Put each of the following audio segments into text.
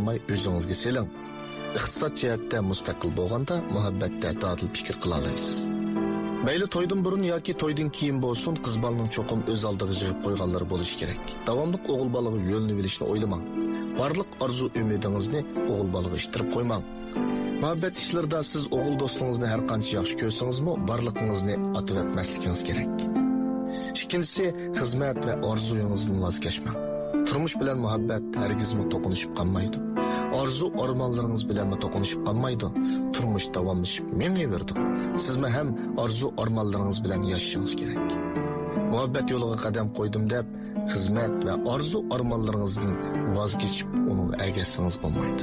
qilmay o'zingizga seling. İqtisod jihatda mustaqil bo'lganda muhabbatda dadil fikr qila olasiz. Mayli to'ydan burun yoki to'ydan keyin bo'lsin, qiz bolaning cho'qim o'z oldiga yig'ib qo'yganlar bo'lishi kerak. Davomli o'g'il bolaga yo'lni bilishni o'ylamang. Barliq arzu umidingizni o'g'il bolaga ishtirib qo'ymang. Muhabbat ishlarida siz o'g'il do'stingizni har qancha yaxshi ko'rsangizmi, barligingizni atib etmasligingiz kerak. Ikkinchisi, xizmat va orzuyingizdan voz kechmang. Turmush bilan muhabbat hargizmi to'qinishib qolmaydi. Arzu armonlaringiz bilan to'qinishib qolmaydi. Turmush davomlashib mengayverdi. Sizmi ham arzu armonlaringiz bilan yashashingiz kerak. Muhabbat yo'liga qadam qo'ydim deb, xizmat va arzu armonlaringizdan voz kechib, uning ergashsangiz bo'lmaydi.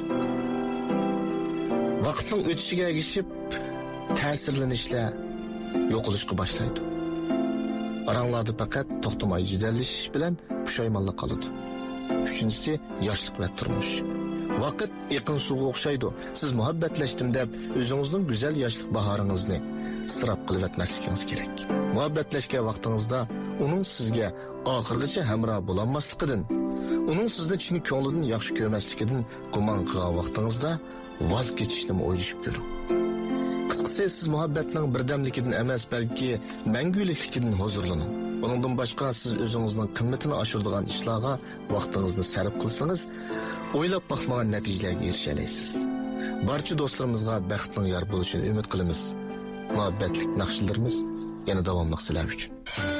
Vaqtning o'tishiga ergashib, ta'sirlanishlar yo'qolishga boshlaydi. Aranglarda faqat to'xtamay jidallashish bilan pushaymonlik qoladi. Uchinchisi, yoshlik va turmush. Vaqt yaqin suvga o'xshaydi. Siz muhabbatlashdim deb o'zingizning go'zal yoshlik bahoringizni isrof qilib etmasligingiz kerak. Muhabbatlashgan vaqtingizda uning sizga oxirgacha hamroh bo'lolmasligidan, uning sizni chin ko'nglidan yaxshi ko'rmasligidan gumon qilgan vaqtingizda voz kechishni o'ylashib ko'ring. Qisqasi, siz muhabbatning birdamligidan emas, balki mangulikligidan huzurlaning. Buningdan boshqa siz o'zingizning qimmatini oshiradigan ishlarga vaqtingizni sarf qilsangiz, o'ylab baxmagan natijalarga erisha olasiz. Barcha do'stlarimizga baxtning yor bo'lishini umid qilamiz. Muhabbatlik naqshlarimiz yana davomli sizlar uchun.